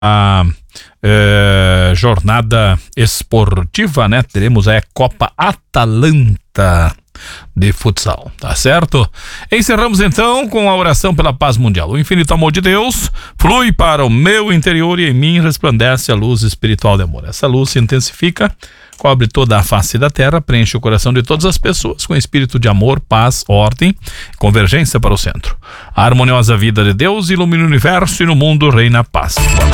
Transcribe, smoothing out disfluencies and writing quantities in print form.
jornada esportiva, né? Teremos aí a Copa Atalanta de futsal, tá certo? Encerramos então com a oração pela paz mundial. O infinito amor de Deus flui para o meu interior e em mim resplandece a luz espiritual de amor. Essa luz se intensifica, cobre toda a face da terra, preenche o coração de todas as pessoas com espírito de amor, paz, ordem, convergência para o centro. A harmoniosa vida de Deus ilumina o universo e no mundo reina a paz.